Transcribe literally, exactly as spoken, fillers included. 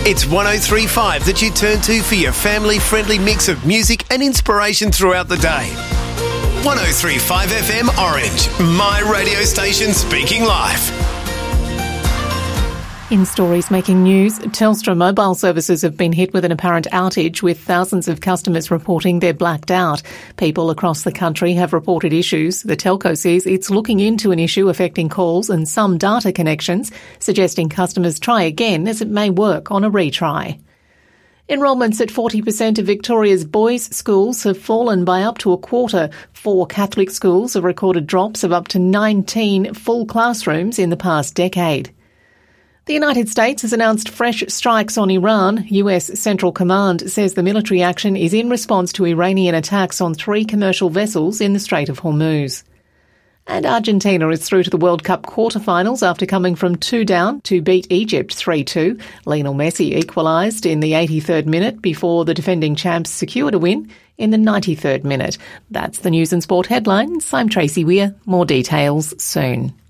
It's one oh three point five that you turn to for your family-friendly mix of music and inspiration throughout the day. one oh three point five F M Orange, my radio station speaking live. In stories making news, Telstra mobile services have been hit with an apparent outage, with thousands of customers reporting they're blacked out. People across the country have reported issues. The telco says it's looking into an issue affecting calls and some data connections, suggesting customers try again as it may work on a retry. Enrolments at forty percent of Victoria's boys' schools have fallen by up to a quarter. Four Catholic schools have recorded drops of up to nineteen full classrooms in the past decade. The United States has announced fresh strikes on Iran. U S Central Command says the military action is in response to Iranian attacks on three commercial vessels in the Strait of Hormuz. And Argentina is through to the World Cup quarterfinals after coming from two down to beat Egypt three two. Lionel Messi equalised in the eighty-third minute before the defending champs secured a win in the ninety-third minute. That's the news and sport headlines. I'm Tracy Weir. More details soon.